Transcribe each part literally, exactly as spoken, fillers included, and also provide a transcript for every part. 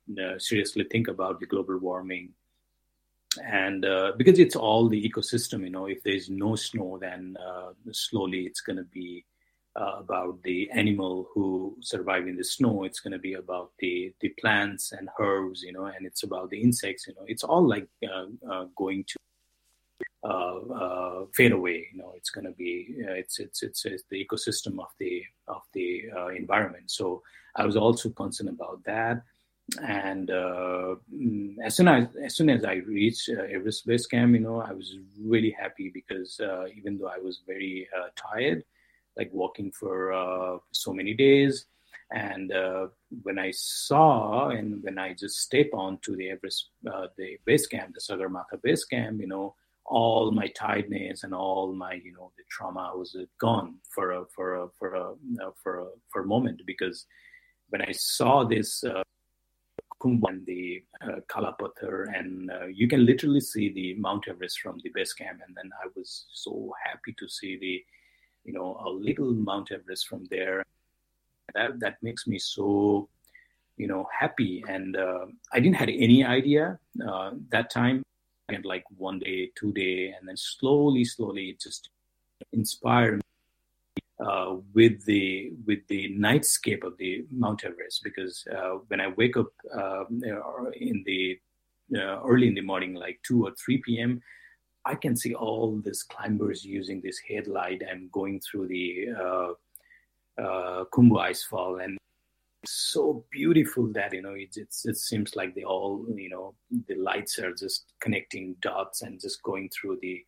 uh, seriously think about the global warming. And uh, because it's all the ecosystem, you know, if there's no snow, then uh, slowly it's going to be uh, about the animal who survive in the snow. It's going to be about the the plants and herbs, you know, and it's about the insects. You know, it's all like uh, uh, going to uh, uh, fade away. You know, it's going to be uh, it's, it's it's it's the ecosystem of the of the uh, environment. So I was also concerned about that. And uh, as soon as as soon as I reached uh, Everest Base Camp, you know, I was really happy because uh, even though I was very uh, tired, like walking for uh, so many days, and uh, when I saw and when I just step on to the Everest uh, the base camp, the Sagarmatha Base Camp, you know, all my tiredness and all my you know the trauma was gone for a for a for a uh, for a for a moment, because when I saw this. Uh, and the uh, Kalapathar, and uh, you can literally see the Mount Everest from the base camp. And then I was so happy to see the, you know, a little Mount Everest from there. That that makes me so, you know, happy. And uh, I didn't have any idea uh, that time. And like one day, two day, and then slowly, slowly, it just inspired me. Uh, with the with the nightscape of the Mount Everest, because uh, when I wake up uh, in the uh, early in the morning, like two or three p.m., I can see all these climbers using this headlight and going through the uh, uh, Khumbu Icefall, and it's so beautiful that you know it, it's, it seems like they all you know the lights are just connecting dots and just going through the.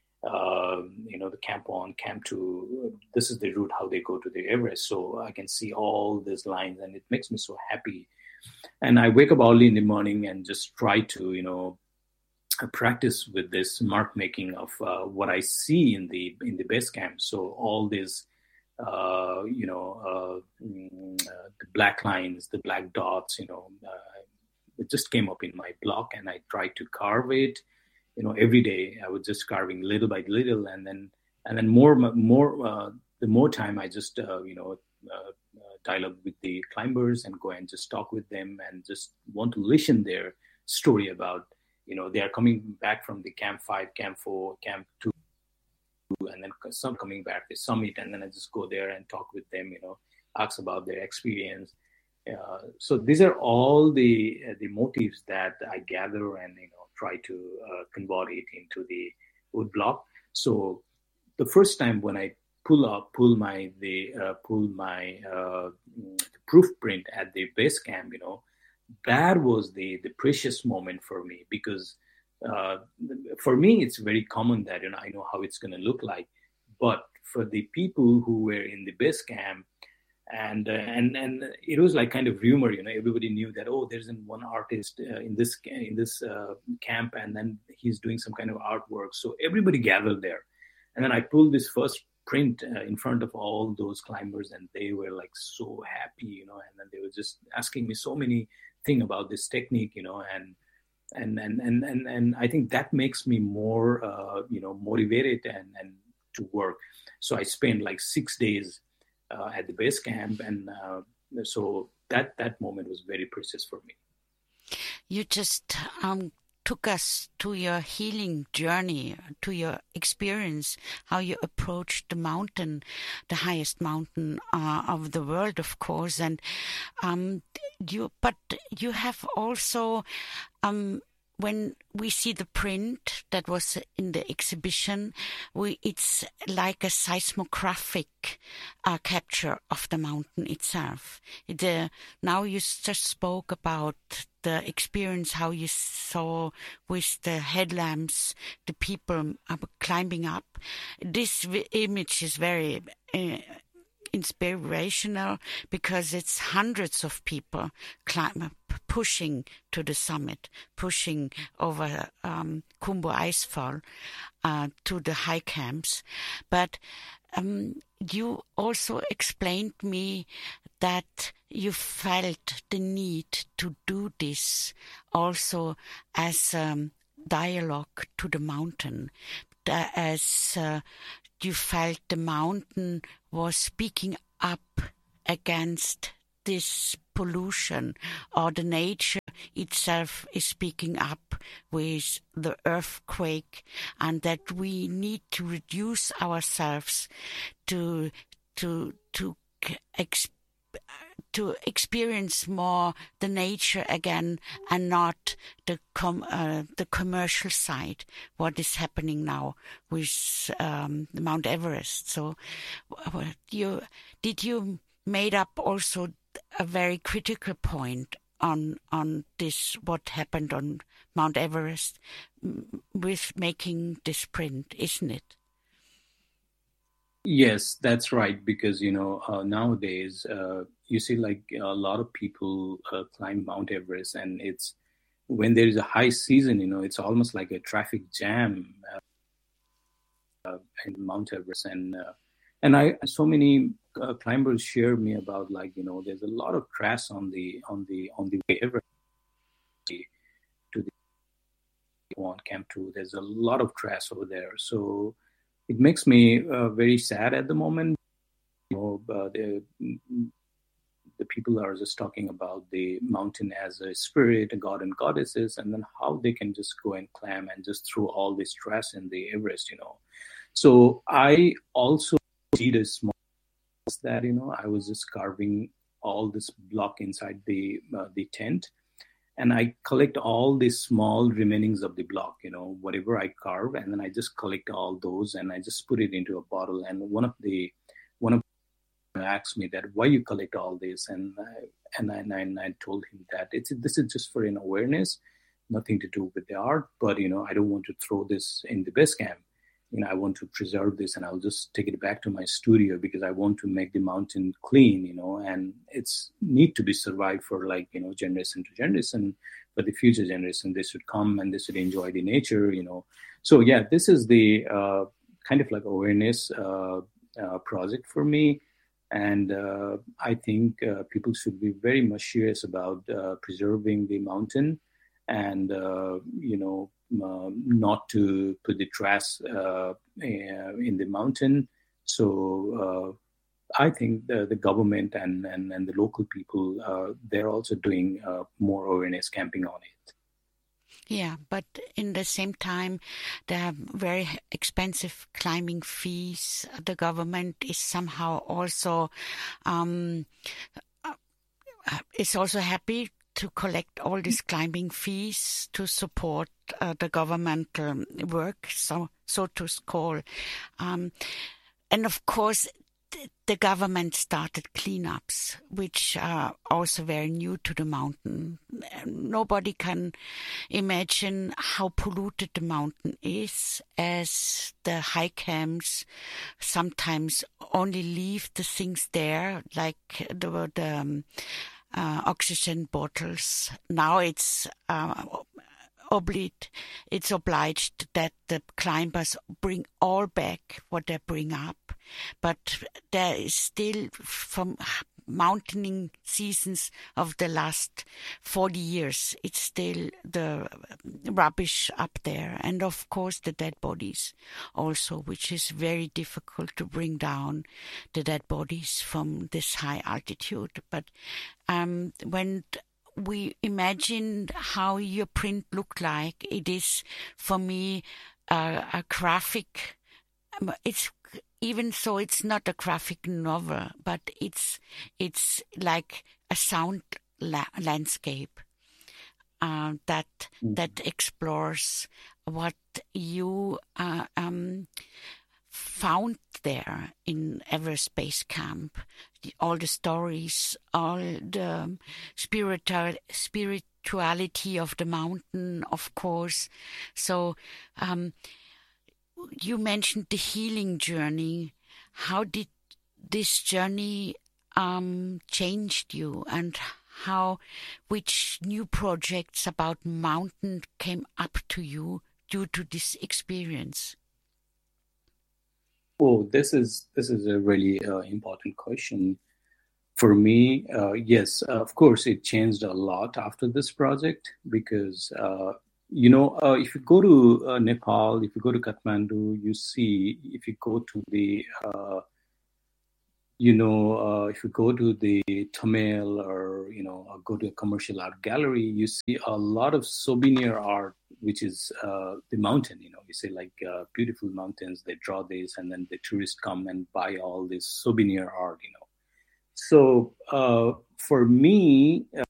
Uh, you know, the camp one, camp two, this is the route how they go to the Everest. So I can see all these lines and it makes me so happy. And I wake up early in the morning and just try to, you know, practice with this mark making of uh, what I see in the in the base camp. So all these, uh, you know, uh, uh, the black lines, the black dots, you know, uh, it just came up in my block and I tried to carve it. You know, every day I was just carving little by little, and then and then more more uh, the more time I just uh, you know uh, uh, dialogue with the climbers and go and just talk with them and just want to listen their story about you know they are coming back from the camp five, camp four, camp two, and then some coming back the summit, and then I just go there and talk with them, you know, ask about their experience. Uh, so these are all the uh, the motives that I gather and you know. Try to uh, convert it into the wood block. So the first time when I pull up, pull my the uh, pull my uh, proof print at the base camp, you know, that was the the precious moment for me, because uh, for me it's very common that you know I know how it's going to look like, but for the people who were in the base camp. And uh, and and it was like kind of rumor, you know. Everybody knew that oh, there's one artist uh, in this in this uh, camp, and then he's doing some kind of artwork. So everybody gathered there, and then I pulled this first print uh, in front of all those climbers, and they were like so happy, you know. And then they were just asking me so many things about this technique, you know, and and and and and, and I think that makes me more, uh, you know, motivated and and to work. So I spent like six days. Uh, at the base camp, and uh, so that that moment was very precious for me. You just um, took us to your healing journey, to your experience, how you approached the mountain, the highest mountain uh, of the world, of course, and um, you. But you have also. Um, When we see the print that was in the exhibition, we, it's like a seismographic uh, capture of the mountain itself. The, now you just spoke about the experience, how you saw with the headlamps, the people climbing up. This image is very uh, inspirational because it's hundreds of people climb up, pushing to the summit, pushing over um, Khumbu Icefall uh, to the high camps. But um, you also explained me that you felt the need to do this also as um, dialogue to the mountain, as uh, you felt the mountain was speaking up against this pollution, or the nature itself is speaking up with the earthquake, and that we need to reduce ourselves to to to ex- to experience more the nature again, and not the com- uh, the commercial side, what is happening now with um, Mount Everest. So uh, you did you made up also a very critical point on on this, what happened on Mount Everest, with making this print, isn't it? Yes, that's right. Because, you know, uh, nowadays, uh, you see like a lot of people uh, climb Mount Everest, and it's when there is a high season, you know, it's almost like a traffic jam uh, in Mount Everest. And uh, and I so many uh, climbers share me about, like, you know, there's a lot of trash on the on the on the way Everest to the on Camp two. There's a lot of trash over there, so it makes me uh, very sad at the moment. You know, uh, the, the people are just talking about the mountain as a spirit, a god and goddesses, and then how they can just go and climb and just throw all this trash in the Everest, you know. So I also did a small that, you know, I was just carving all this block inside the uh, the tent, and I collect all the small remainings of the block, you know, whatever I carve, and then I just collect all those and I just put it into a bottle. And one of the one of them asked me that, why you collect all this, and I, and I, and I told him that it's this is just for an awareness, nothing to do with the art, but, you know, I don't want to throw this in the base camp. You know, I want to preserve this, and I'll just take it back to my studio because I want to make the mountain clean, you know, and it's need to be survived for, like, you know, generation to generation, but the future generation, they should come and they should enjoy the nature, you know. So yeah, this is the uh, kind of like awareness uh, uh, project for me. And uh, I think uh, people should be very much serious about uh, preserving the mountain, and, uh, you know, uh, not to put the trash uh, in the mountain. So uh, I think the, the government and, and, and the local people, uh, they're also doing uh, more awareness camping on it. Yeah, but in the same time, there are very expensive climbing fees. The government is somehow also um, is also happy to collect all these climbing fees to support uh, the governmental work, so so to call. Um, and of course, th- the government started cleanups, which are also very new to the mountain. Nobody can imagine how polluted the mountain is, as the high camps sometimes only leave the things there, like the, the um, Uh, oxygen bottles. Now it's uh, obliged, it's obliged that the climbers bring all back what they bring up, but there is still, from mountaining seasons of the last forty years, it's still the rubbish up there, and of course the dead bodies also, which is very difficult to bring down the dead bodies from this high altitude. But um, when we imagine how your print looked like, it is for me uh, a graphic. It's even so, it's not a graphic novel, but it's it's like a sound la- landscape uh, that mm. that explores what you uh, um, found there in Everest Base Camp. All the stories, all the spiritual spirituality of the mountain, of course. So. Um, You mentioned the healing journey. How did this journey um, changed you, and how, which new projects about mountain came up to you due to this experience? Oh, this is this is a really uh, important question for me. Uh, yes, uh, of course, it changed a lot after this project because. Uh, You know, uh, if you go to uh, Nepal, if you go to Kathmandu, you see, if you go to the uh, you know, uh, if you go to the Tamil or, you know, or go to a commercial art gallery, you see a lot of souvenir art, which is uh, the mountain, you know, you see like uh, beautiful mountains, they draw this and then the tourists come and buy all this souvenir art, you know. So uh, for me, uh,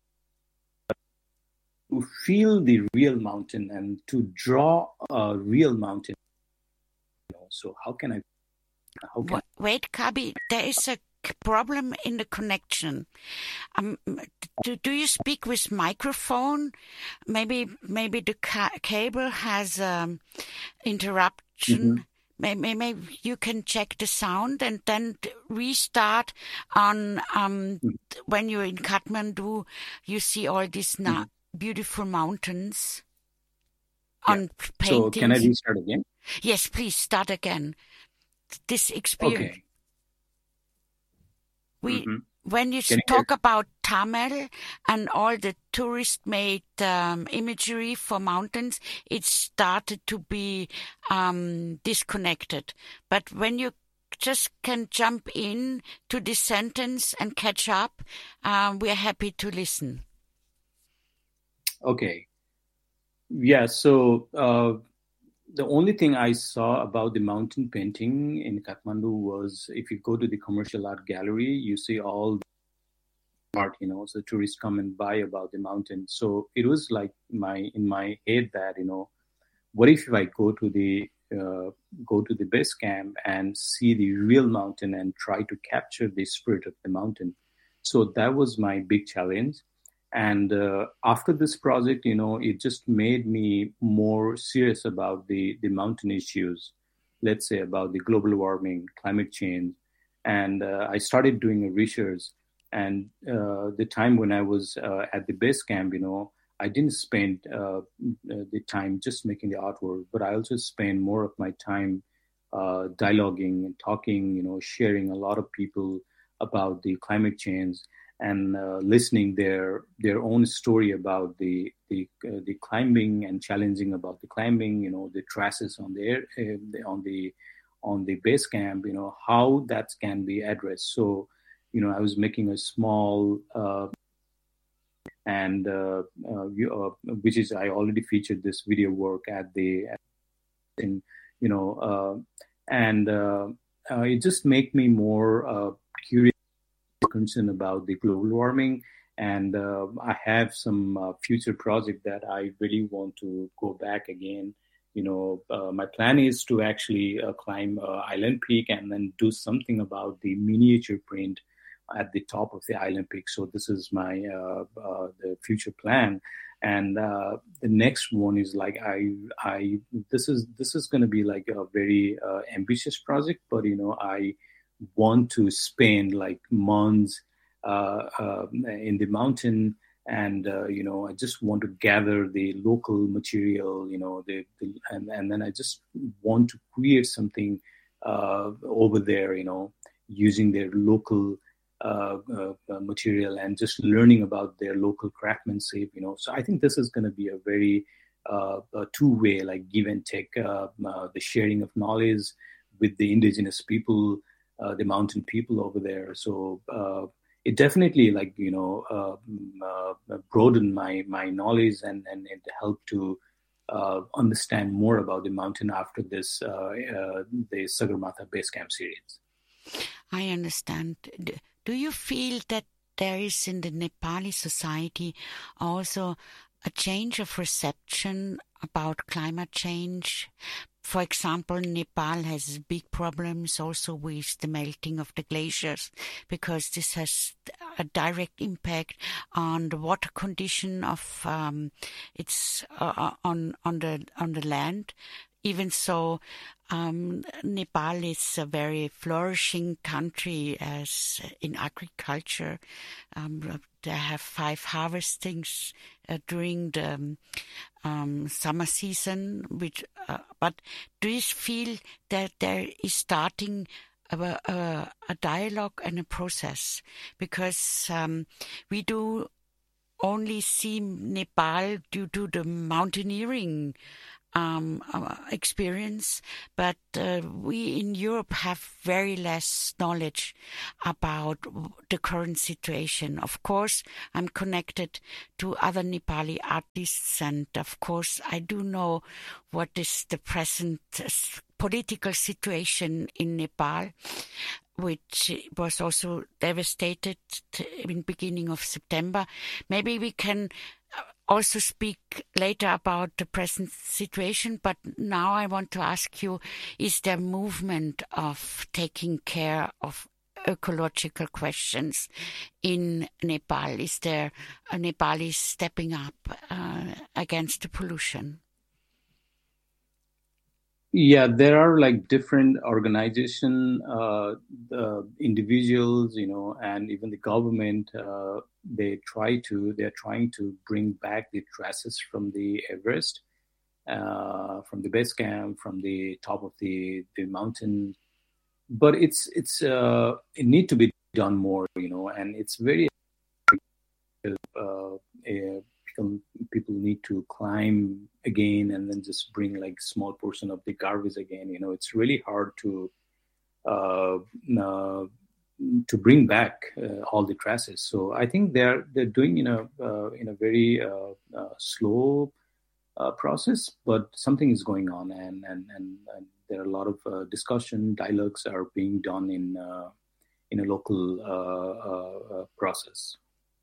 to feel the real mountain and to draw a real mountain, you know, so how can I, how can Wait, Kabi, there is a problem in the connection. Um, do, do you speak with microphone? Maybe maybe the ca- cable has um, interruption. Mm-hmm. Maybe, maybe you can check the sound and then restart on um, mm-hmm. when you're in Kathmandu. You see all these na- mm-hmm. beautiful mountains on yeah. paintings. So can I restart again? Yes, please start again. This experience. Okay. We, mm-hmm. When you, you talk hear? about Tamil and all the tourist-made um, imagery for mountains, it started to be um, disconnected. But when you just can jump in to this sentence and catch up, um, we are happy to listen. Okay. Yeah, so uh, the only thing I saw about the mountain painting in Kathmandu was if you go to the commercial art gallery, you see all the art, you know, so tourists come and buy about the mountain. So it was like my in my head that, you know, what if I go to the uh, go to the base camp and see the real mountain and try to capture the spirit of the mountain? So that was my big challenge. And uh, after this project, you know, it just made me more serious about the, the mountain issues, let's say about the global warming, climate change. And uh, I started doing a research. And uh, the time when I was uh, at the base camp, you know, I didn't spend uh, the time just making the artwork, but I also spent more of my time uh, dialoguing and talking, you know, sharing a lot of people about the climate change. And uh, listening their their own story about the the uh, the climbing and challenging about the climbing, you know, the traces on the air, uh, on the on the base camp, you know, how that can be addressed. So, you know, I was making a small uh, and uh, uh, uh, which is I already featured this video work at the in you know uh, and uh, uh, it just made me more uh, curious. Concern about the global warming, and uh, I have some uh, future project that I really want to go back again. You know, uh, my plan is to actually uh, climb uh, Island Peak and then do something about the miniature print at the top of the Island Peak. So this is my uh, uh, the future plan, and uh, the next one is like I I this is this is going to be like a very uh, ambitious project, but you know I want to spend like months uh, uh, in the mountain, and uh, you know I just want to gather the local material, you know, the, the and and then I just want to create something uh, over there, you know, using their local uh, uh, material and just learning about their local craftsmanship, you know. So I think this is going to be a very uh, a two-way, like give and take, uh, uh, the sharing of knowledge with the indigenous people. Uh, the mountain people over there. So uh, it definitely like, you know, uh, uh, broadened my, my knowledge and, and it helped to uh, understand more about the mountain after this, uh, uh, the Sagarmatha Base Camp series. I understand. Do you feel that there is in the Nepali society also a change of reception about climate change? For example, Nepal has big problems also with the melting of the glaciers, because this has a direct impact on the water condition of um, it's uh, on on the on the land. Even so, um, Nepal is a very flourishing country as in agriculture. Um, they have five harvestings uh, during the um, um, summer season. Which, uh, but do you feel that there is starting a, a, a dialogue and a process? Because um, we do only see Nepal due to the mountaineering um, uh, experience, but uh, we in Europe have very less knowledge about the current situation. Of course, I'm connected to other Nepali artists, and of course, I do know what is the present political situation in Nepal, which was also devastated in the beginning of September. Maybe we can also speak later about the present situation, but now I want to ask you, is there movement of taking care of ecological questions in Nepal? Is there a Nepali stepping up uh, against the pollution? Yeah, there are like different organization, uh, uh, individuals, you know, and even the government. Uh, they try to, they're trying to bring back the traces from the Everest, uh, from the base camp, from the top of the the mountain. But it's it's uh, it need to be done more, you know, and it's very uh, a, people need to climb again and then just bring like small portion of the garbage again. You know, it's really hard to uh, uh, to bring back uh, all the traces. So I think they're they're doing in a uh, in a very uh, uh, slow uh, process, but something is going on, and and and, and there are a lot of uh, discussion, dialogues are being done in uh, in a local uh, uh, process.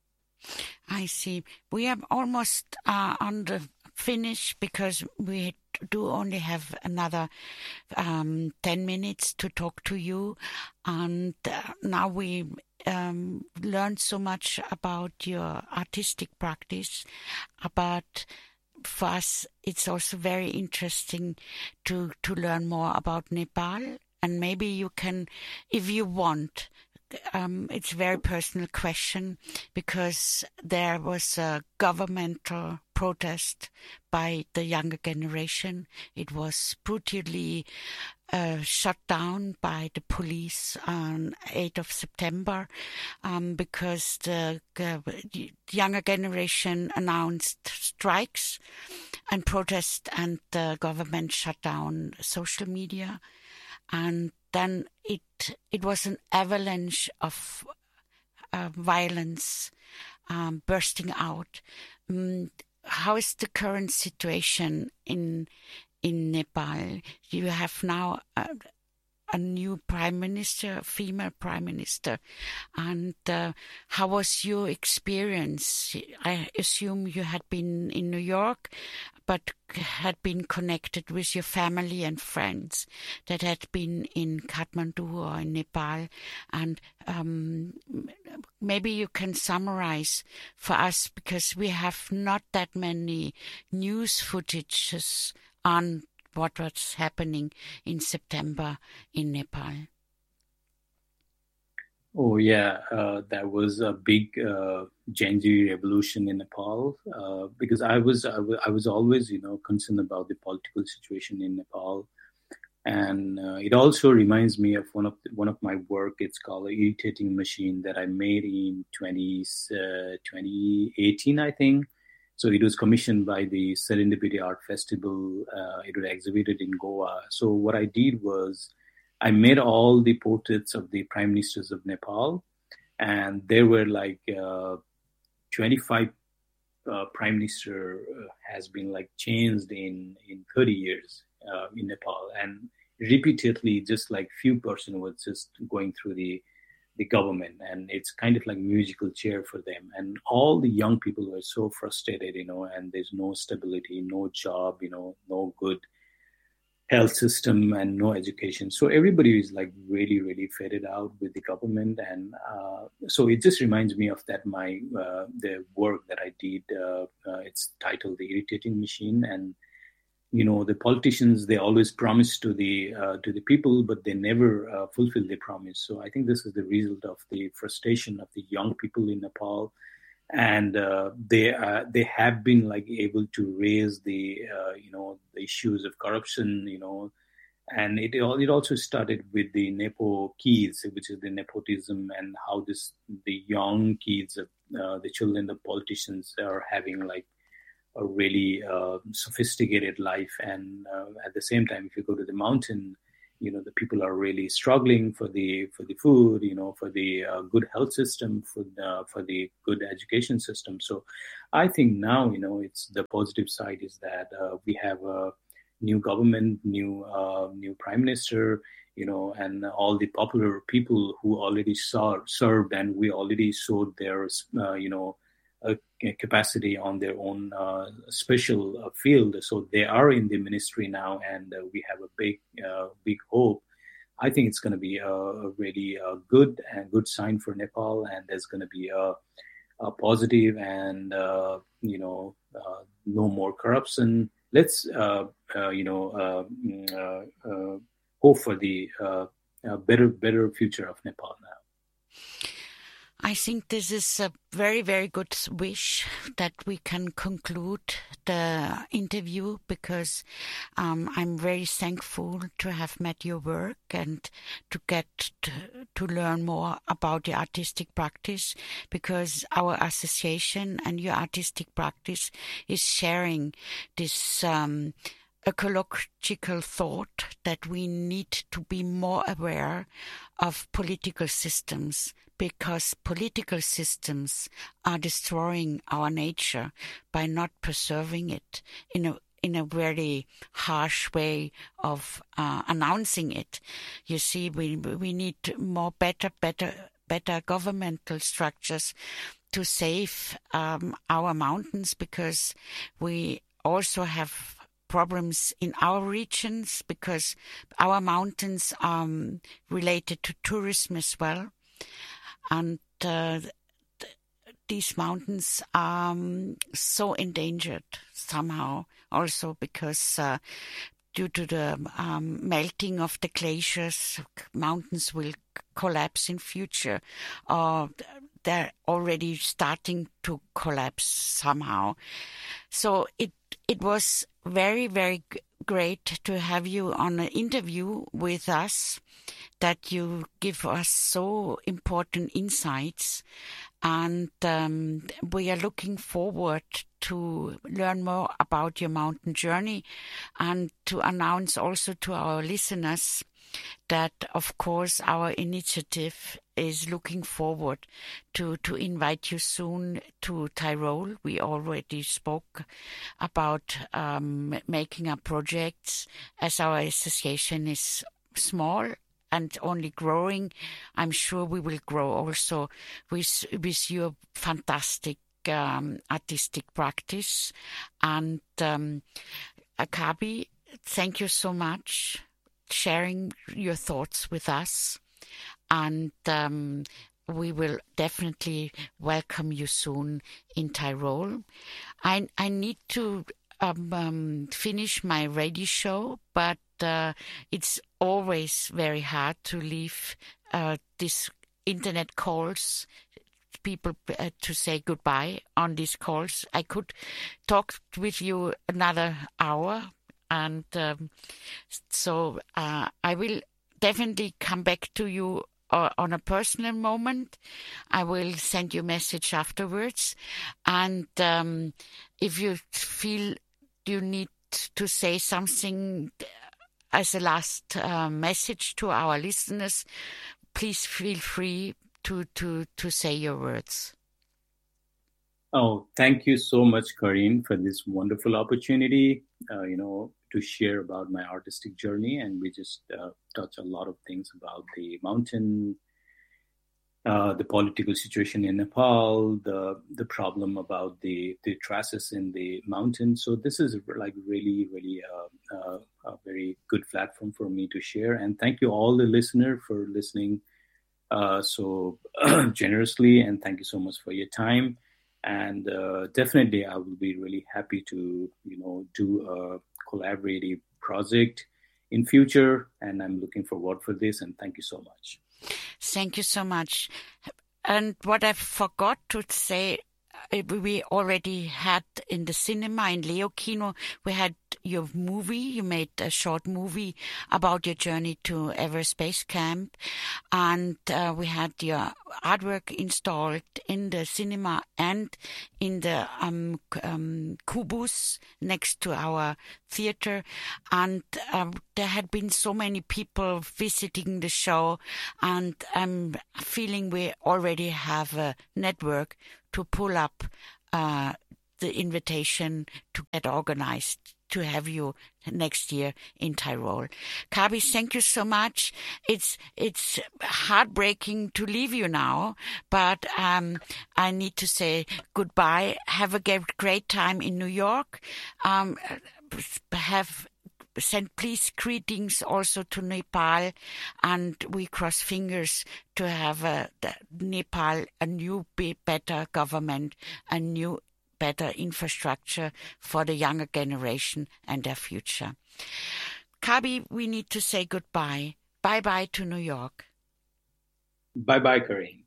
I see. We are almost uh, on the finish because we do only have another um, ten minutes to talk to you. And uh, now we um, learned so much about your artistic practice, but for us it's also very interesting to, to learn more about Nepal. And maybe you can, if you want, Um, it's a very personal question, because there was a governmental protest by the younger generation. It was brutally uh, shut down by the police on eighth of September um, because the uh, younger generation announced strikes and protest, and the government shut down social media. And then it it was an avalanche of uh, violence um, bursting out. Um, how is the current situation in in Nepal? You have now a, a new prime minister, a female prime minister, and uh, how was your experience? I assume you had been in New York, but had been connected with your family and friends that had been in Kathmandu or in Nepal. And um, maybe you can summarize for us, because we have not that many news footages on what was happening in September in Nepal. Oh yeah, uh, that was a big uh, Gen Z revolution in Nepal, uh, because I was, I was I was always, you know, concerned about the political situation in Nepal, and uh, it also reminds me of one of the, one of my work. It's called an irritating machine that I made in twenty, uh, twenty eighteen, I think. So it was commissioned by the Serendipity Art Festival. Uh, it was exhibited in Goa. So what I did was, I made all the portraits of the prime ministers of Nepal, and there were like uh, twenty-five uh, prime minister uh, has been like changed in, in thirty years uh, in Nepal, and repeatedly just like few person was just going through the the government, and it's kind of like musical chair for them. And all the young people were so frustrated, you know, and there's no stability, no job, you know, no good health system and no education. So everybody is like really, really faded out with the government. And uh, so it just reminds me of that, my, uh, the work that I did, uh, uh, it's titled The Irritating Machine. And, you know, the politicians, they always promise to the, uh, to the people, but they never uh, fulfill their promise. So I think this is the result of the frustration of the young people in Nepal. And uh, they uh, they have been like able to raise the uh, you know the issues of corruption, you know, and it it also started with the Nepo kids, which is the nepotism, and how this the young kids, uh, the children, the politicians are having like a really uh, sophisticated life. And uh, at the same time, if you go to the mountain, you know, the people are really struggling for the for the food, you know, for the uh, good health system, for the, for the good education system. So I think now, you know, it's the positive side is that uh, we have a new government, new uh, new prime minister, you know, and all the popular people who already saw, served, and we already showed their, uh, you know, uh, capacity on their own uh, special uh, field. So they are in the ministry now, and uh, we have a big, uh, big hope. I think it's going to be a, a really uh, good and good sign for Nepal, and there's going to be a, a positive and, uh, you know, uh, no more corruption. Let's, uh, uh, you know, uh, uh, uh, hope for the uh, uh, better, better future of Nepal now. I think this is a very, very good wish that we can conclude the interview, because um, I'm very thankful to have met your work and to get to, to learn more about the artistic practice, because our association and your artistic practice is sharing this um, ecological thought that we need to be more aware of political systems, because political systems are destroying our nature by not preserving it in a in a very harsh way of uh, announcing it. You see, we we need more better, better, better governmental structures to save um, our mountains, because we also have problems in our regions, because our mountains are um, related to tourism as well. And uh, th- these mountains are um, so endangered somehow, also because uh, due to the um, melting of the glaciers, mountains will c- collapse in future, or they're already starting to collapse somehow. So it it was very, very g- great to have you on an interview with us, that you give us so important insights, and um, we are looking forward to learn more about your mountain journey, and to announce also to our listeners that, of course, our initiative is looking forward to, to invite you soon to Tyrol. We already spoke about um, making up projects, as our association is small and only growing. I'm sure we will grow also with, with your fantastic um, artistic practice. And um, Akabi, thank you so much sharing your thoughts with us, and um, we will definitely welcome you soon in Tyrol. I I need to um, um, finish my radio show, but uh, it's always very hard to leave uh, these internet calls, people uh, to say goodbye on these calls. I could talk with you another hour. And um, so uh, I will definitely come back to you uh, on a personal moment. I will send you a message afterwards. And um, if you feel you need to say something as a last uh, message to our listeners, please feel free to, to, to say your words. Oh, thank you so much, Karine, for this wonderful opportunity, uh, you know, to share about my artistic journey. And we just uh, touch a lot of things about the mountain, uh, the political situation in Nepal, the the problem about the, the traces in the mountain. So this is like really, really uh, uh, a very good platform for me to share. And thank you all the listener for listening uh, so generously. And thank you so much for your time. And uh, definitely, I will be really happy to, you know, do a collaborative project in future. And I'm looking forward for this. And thank you so much. Thank you so much. And what I forgot to say, we already had in the cinema, in Leo Kino, we had your movie. You made a short movie about your journey to Everest Base Camp, and uh, we had your artwork installed in the cinema and in the um, um, Kubus next to our theater, and uh, there had been so many people visiting the show, and I'm feeling we already have a network to pull up uh, the invitation to get organized to have you next year in Tyrol. Kabi, thank you so much. It's it's heartbreaking to leave you now, but um, I need to say goodbye. Have a great time in New York. Um, have send please greetings also to Nepal, and we cross fingers to have a, Nepal a new better government, a new better infrastructure for the younger generation and their future. Kabi, we need to say goodbye. Bye-bye to New York. Bye-bye, Karin.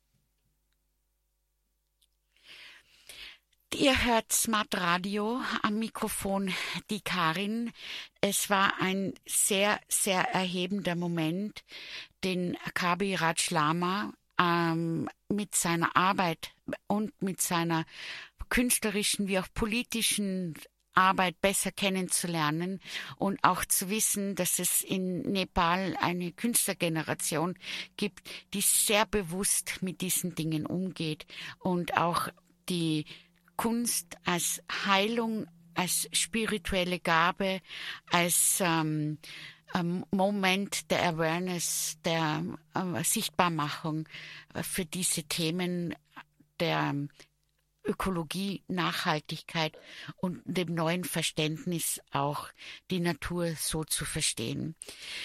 Ihr hört Smart Radio, am Mikrofon die Karin. Es war ein sehr, sehr erhebender Moment, den Kabi Rajlama ähm, mit seiner Arbeit und mit seiner künstlerischen wie auch politischen Arbeit besser kennenzulernen und auch zu wissen, dass es in Nepal eine Künstlergeneration gibt, die sehr bewusst mit diesen Dingen umgeht und auch die Kunst als Heilung, als spirituelle Gabe, als ähm, ähm, Moment der Awareness, der äh, Sichtbarmachung äh, für diese Themen der Ökologie, Nachhaltigkeit und dem neuen Verständnis auch die Natur so zu verstehen.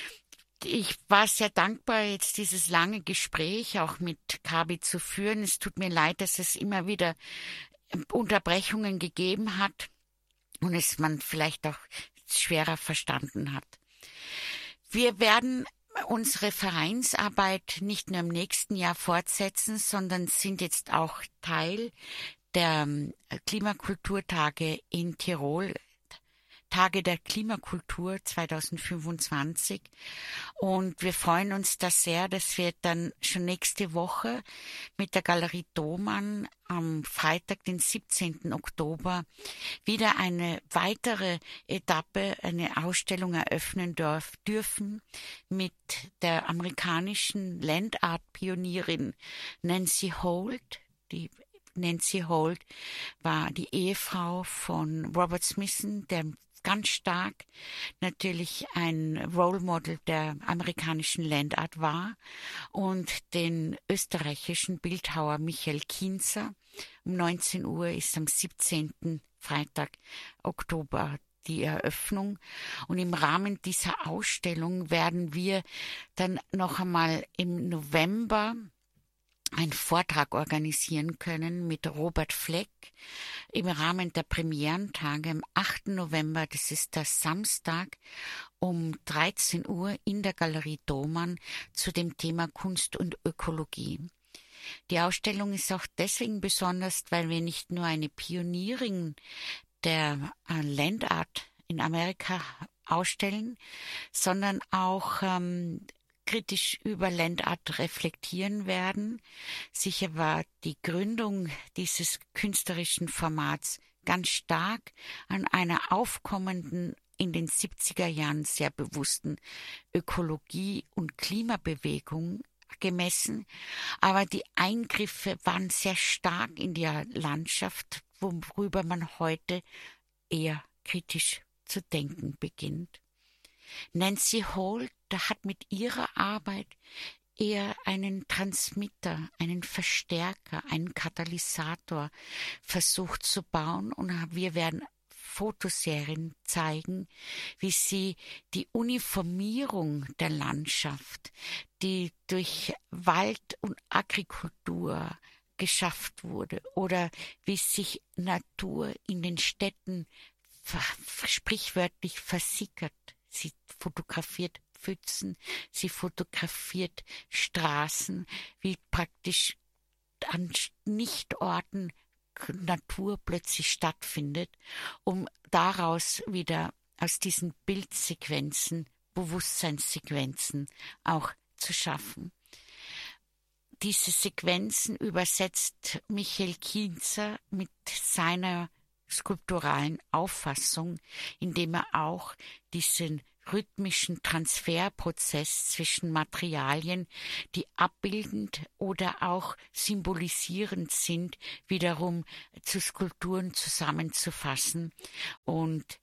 Ich war sehr dankbar, jetzt dieses lange Gespräch auch mit Kabi zu führen. Es tut mir leid, dass es immer wieder Unterbrechungen gegeben hat und es man vielleicht auch schwerer verstanden hat. Wir werden unsere Vereinsarbeit nicht nur im nächsten Jahr fortsetzen, sondern sind jetzt auch Teil der Klimakulturtage in Tirol, Tage der Klimakultur zwanzig fünfundzwanzig. Und wir freuen uns da sehr, dass wir dann schon nächste Woche mit der Galerie Thomann am Freitag, den siebzehnten Oktober, wieder eine weitere Etappe, eine Ausstellung eröffnen dürf, dürfen mit der amerikanischen Land-Art-Pionierin Nancy Holt. Die Nancy Holt war die Ehefrau von Robert Smithson, der ganz stark natürlich ein Role Model der amerikanischen Landart war, und den österreichischen Bildhauer Michael Kienzer. Um neunzehn Uhr ist am siebzehnten Freitag, Oktober die Eröffnung. Und im Rahmen dieser Ausstellung werden wir dann noch einmal im November einen Vortrag organisieren können mit Robert Fleck im Rahmen der Premierentage am achten November, das ist der Samstag, um dreizehn Uhr in der Galerie Thomann zu dem Thema Kunst und Ökologie. Die Ausstellung ist auch deswegen besonders, weil wir nicht nur eine Pionierin der Landart in Amerika ausstellen, sondern auch ähm, kritisch über Landart reflektieren werden. Sicher war die Gründung dieses künstlerischen Formats ganz stark an einer aufkommenden, in den siebziger Jahren sehr bewussten Ökologie- und Klimabewegung gemessen, aber die Eingriffe waren sehr stark in die Landschaft, worüber man heute eher kritisch zu denken beginnt. Nancy Holt hat mit ihrer Arbeit eher einen Transmitter, einen Verstärker, einen Katalysator versucht zu bauen, und wir werden Fotoserien zeigen, wie sie die Uniformierung der Landschaft, die durch Wald und Agrikultur geschafft wurde, oder wie sich Natur in den Städten sprichwörtlich versickert. Sie fotografiert Pfützen, sie fotografiert Straßen, wie praktisch an Nichtorten Natur plötzlich stattfindet, um daraus wieder aus diesen Bildsequenzen, Bewusstseinssequenzen auch zu schaffen. Diese Sequenzen übersetzt Michael Kienzer mit seiner skulpturalen Auffassung, indem er auch diesen rhythmischen Transferprozess zwischen Materialien, die abbildend oder auch symbolisierend sind, wiederum zu Skulpturen zusammenzufassen. Und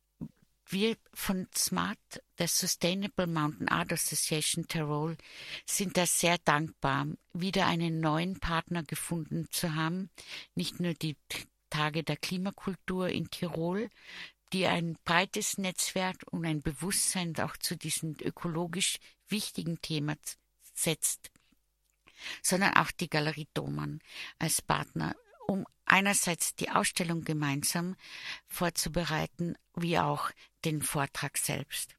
wir von SMART, der Sustainable Mountain Art Association Tirol, sind da sehr dankbar, wieder einen neuen Partner gefunden zu haben. Nicht nur die Tage der Klimakultur in Tirol, die ein breites Netzwerk und ein Bewusstsein auch zu diesem ökologisch wichtigen Thema setzt, sondern auch die Galerie Thomann als Partner, um einerseits die Ausstellung gemeinsam vorzubereiten, wie auch den Vortrag selbst.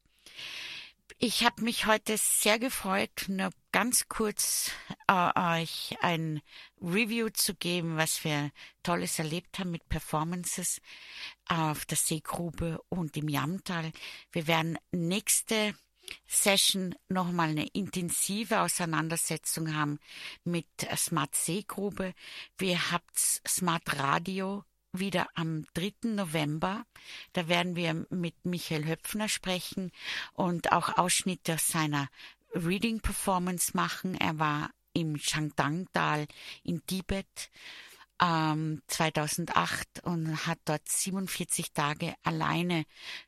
Ich habe mich heute sehr gefreut, nur ganz kurz äh, euch ein Review zu geben, was wir Tolles erlebt haben mit Performances auf der Seegrube und im Jamtal. Wir werden nächste Session nochmal eine intensive Auseinandersetzung haben mit Smart Seegrube. Wir habt Smart Radio wieder am dritten November. Da werden wir mit Michael Höpfner sprechen und auch Ausschnitte aus seiner Reading Performance machen. Er war im Changdang-Tal in Tibet ähm, zweitausendacht und hat dort siebenundvierzig Tage alleine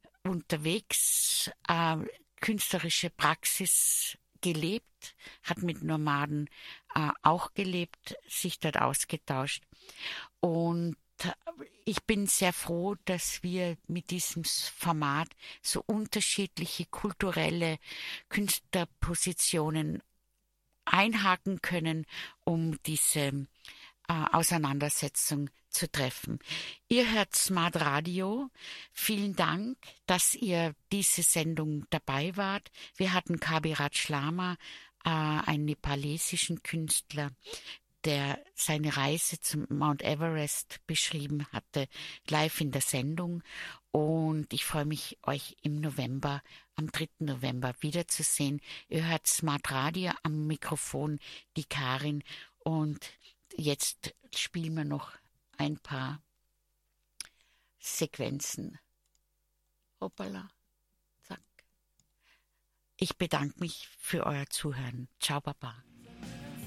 unterwegs äh, künstlerische Praxis gelebt, hat mit Nomaden äh, auch gelebt, sich dort ausgetauscht. Und ich bin sehr froh, dass wir mit diesem Format so unterschiedliche kulturelle Künstlerpositionen einhaken können, um diese äh, Auseinandersetzung zu treffen. Ihr hört Smart Radio. Vielen Dank, dass ihr diese Sendung dabei wart. Wir hatten Kabirat Shlama, äh, einen nepalesischen Künstler, der seine Reise zum Mount Everest beschrieben hatte, live in der Sendung. Und ich freue mich, euch im November, am dritten November wiederzusehen. Ihr hört Smart Radio, am Mikrofon die Karin. Und jetzt spielen wir noch ein paar Sequenzen. Hoppala, zack. Ich bedanke mich für euer Zuhören. Ciao, Baba.